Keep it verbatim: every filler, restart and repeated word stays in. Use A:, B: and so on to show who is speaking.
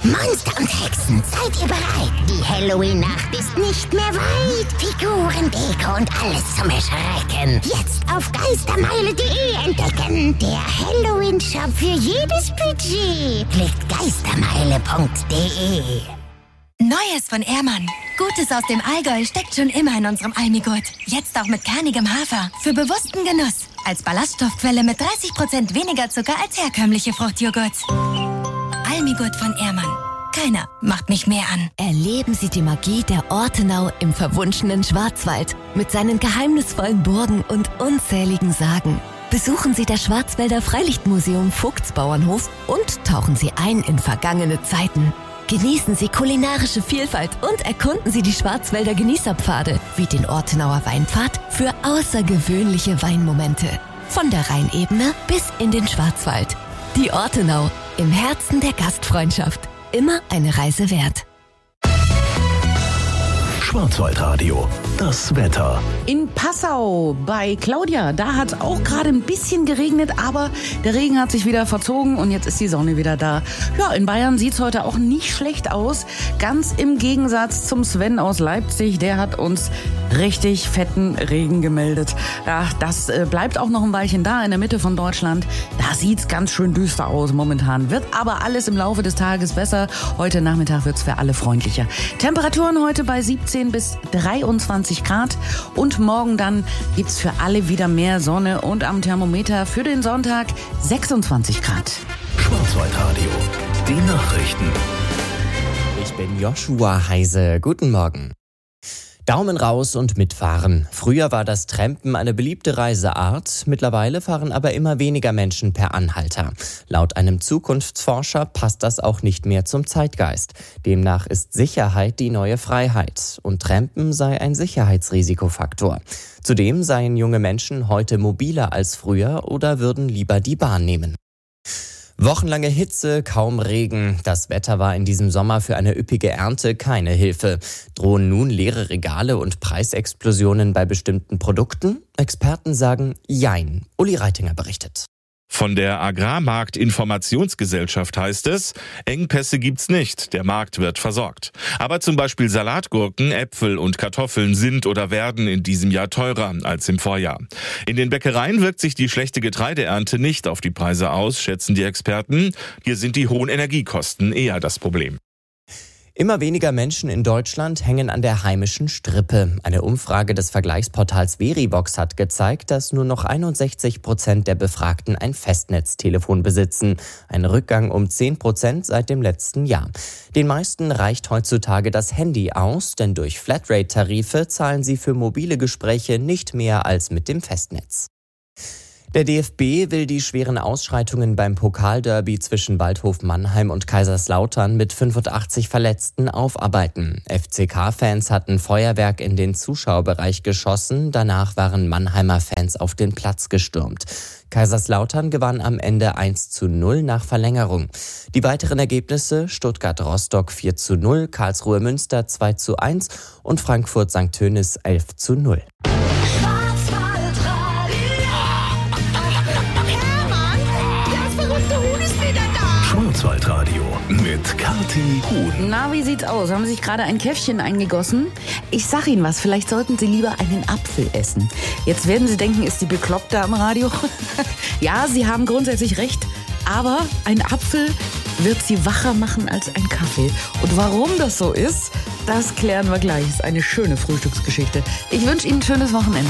A: Monster und Hexen, seid ihr bereit? Die Halloween-Nacht ist nicht mehr weit. Figuren, Deko und alles zum Erschrecken. Jetzt auf geistermeile punkt de entdecken. Der Halloween-Shop für jedes Budget. Klickt geistermeile punkt de.
B: Neues von Ehrmann. Gutes aus dem Allgäu steckt schon immer in unserem Almigurt. Jetzt auch mit kernigem Hafer. Für bewussten Genuss. Als Ballaststoffquelle mit dreißig Prozent weniger Zucker als herkömmliche Fruchtjoghurts. Almigurt von Ehrmann. Keiner macht mich mehr an.
C: Erleben Sie die Magie der Ortenau im verwunschenen Schwarzwald. Mit seinen geheimnisvollen Burgen und unzähligen Sagen. Besuchen Sie das Schwarzwälder Freilichtmuseum Vogtsbauernhof und tauchen Sie ein in vergangene Zeiten. Genießen Sie kulinarische Vielfalt und erkunden Sie die Schwarzwälder Genießerpfade, wie den Ortenauer Weinpfad für außergewöhnliche Weinmomente. Von der Rheinebene bis in den Schwarzwald. Die Ortenau, im Herzen der Gastfreundschaft. Immer eine Reise wert.
D: Schwarzwaldradio, das Wetter.
E: In Passau bei Claudia, da hat auch gerade ein bisschen geregnet, aber der Regen hat sich wieder verzogen und jetzt ist die Sonne wieder da. Ja, in Bayern sieht's heute auch nicht schlecht aus. Ganz im Gegensatz zum Sven aus Leipzig, der hat uns richtig fetten Regen gemeldet. Ja, das äh, bleibt auch noch ein Weilchen da in der Mitte von Deutschland. Da sieht's ganz schön düster aus momentan. Wird aber alles im Laufe des Tages besser. Heute Nachmittag wird's für alle freundlicher. Temperaturen heute bei siebzehn bis dreiundzwanzig Grad und morgen dann gibt's für alle wieder mehr Sonne und am Thermometer für den Sonntag sechsundzwanzig Grad.
D: Schwarzwaldradio, die Nachrichten.
F: Ich bin Joshua Heise. Guten Morgen. Daumen raus und mitfahren. Früher war das Trampen eine beliebte Reiseart, mittlerweile fahren aber immer weniger Menschen per Anhalter. Laut einem Zukunftsforscher passt das auch nicht mehr zum Zeitgeist. Demnach ist Sicherheit die neue Freiheit und Trampen sei ein Sicherheitsrisikofaktor. Zudem seien junge Menschen heute mobiler als früher oder würden lieber die Bahn nehmen. Wochenlange Hitze, kaum Regen. Das Wetter war in diesem Sommer für eine üppige Ernte keine Hilfe. Drohen nun leere Regale und Preisexplosionen bei bestimmten Produkten? Experten sagen Jein. Uli Reitinger berichtet.
G: Von der Agrarmarkt-Informationsgesellschaft heißt es, Engpässe gibt's nicht, der Markt wird versorgt. Aber zum Beispiel Salatgurken, Äpfel und Kartoffeln sind oder werden in diesem Jahr teurer als im Vorjahr. In den Bäckereien wirkt sich die schlechte Getreideernte nicht auf die Preise aus, schätzen die Experten. Hier sind die hohen Energiekosten eher das Problem.
F: Immer weniger Menschen in Deutschland hängen an der heimischen Strippe. Eine Umfrage des Vergleichsportals Verivox hat gezeigt, dass nur noch einundsechzig Prozent der Befragten ein Festnetztelefon besitzen. Ein Rückgang um zehn Prozent seit dem letzten Jahr. Den meisten reicht heutzutage das Handy aus, denn durch Flatrate-Tarife zahlen sie für mobile Gespräche nicht mehr als mit dem Festnetz. Der D F B will die schweren Ausschreitungen beim Pokalderby zwischen Waldhof Mannheim und Kaiserslautern mit fünfundachtzig Verletzten aufarbeiten. F C K-Fans hatten Feuerwerk in den Zuschauerbereich geschossen, danach waren Mannheimer Fans auf den Platz gestürmt. Kaiserslautern gewann am Ende eins zu null nach Verlängerung. Die weiteren Ergebnisse: Stuttgart-Rostock vier zu null, Karlsruhe-Münster zwei zu eins und Frankfurt-Sankt Tönis elf zu null.
D: Schwarzwaldradio mit Kathi Huhn.
E: Na, wie sieht's aus? Haben Sie sich gerade ein Käffchen eingegossen? Ich sag Ihnen was, vielleicht sollten Sie lieber einen Apfel essen. Jetzt werden Sie denken, ist die bekloppt da am Radio? Ja, Sie haben grundsätzlich recht, aber ein Apfel wird Sie wacher machen als ein Kaffee. Und warum das so ist, das klären wir gleich. Ist eine schöne Frühstücksgeschichte. Ich wünsche Ihnen ein schönes Wochenende.